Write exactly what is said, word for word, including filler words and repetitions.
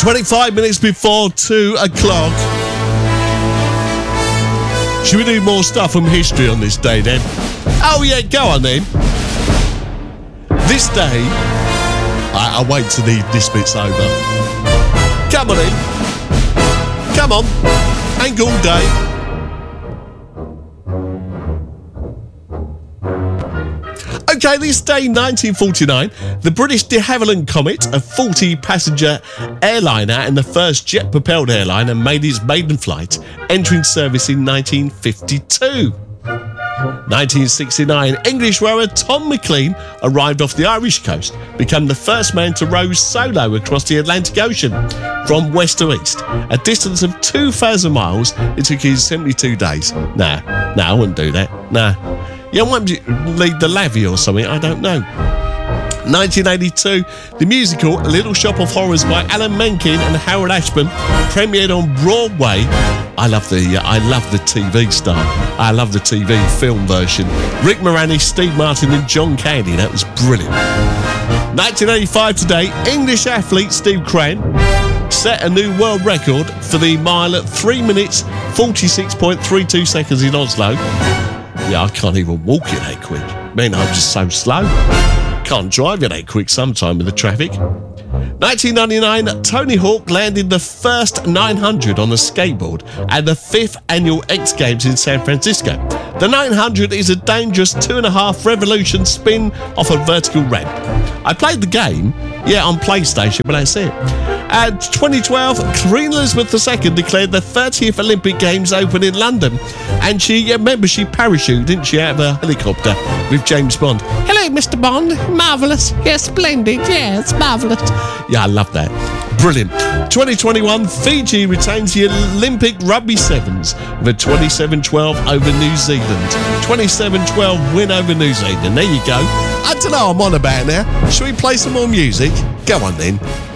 twenty-five minutes before two o'clock. Should we do more stuff from history on this day then? Oh yeah, go on then. This day, I, I'll wait till the, this bit's over. Come on in. Come on. Ain't all day. Okay, this day, nineteen forty-nine, the British de Havilland Comet, a forty-passenger airliner and the first jet-propelled airliner, made its maiden flight, entering service in nineteen fifty-two. nineteen sixty-nine, English rower Tom McLean arrived off the Irish coast, became the first man to row solo across the Atlantic Ocean from west to east. A distance of two thousand miles, it took him seventy-two days. Nah, nah, I wouldn't do that. Nah. Yeah, why don't you lead the Lavy or something? I don't know. nineteen eighty-two, the musical Little Shop of Horrors by Alan Menken and Howard Ashburn premiered on Broadway. I love the uh, I love the T V star. I love the T V film version. Rick Moranis, Steve Martin and John Candy. That was brilliant. nineteen eighty-five today, English athlete Steve Cran set a new world record for the mile at three minutes, forty-six point three two seconds in Oslo. Yeah, I can't even walk it that quick. Man, I'm just so slow. Can't drive it that quick sometime with the traffic. nineteen ninety-nine, Tony Hawk landed the first nine hundred on a skateboard at the fifth annual X Games in San Francisco. The nine hundred is a dangerous two and a half revolution spin off a vertical ramp. I played the game, yeah, on PlayStation, but that's it. And twenty twelve, Queen Elizabeth the Second declared the thirtieth Olympic Games open in London. And she, yeah, remember, she parachuted, didn't she, out of a helicopter with James Bond. Hello, Mister Bond. Marvellous. Yeah, splendid. Yeah, it's marvellous. Yeah, I love that. Brilliant. twenty twenty-one, Fiji retains the Olympic Rugby Sevens with a twenty-seven twelve over New Zealand. twenty-seven twelve win over New Zealand. There you go. I don't know what I'm on about now. Shall we play some more music? Go on then.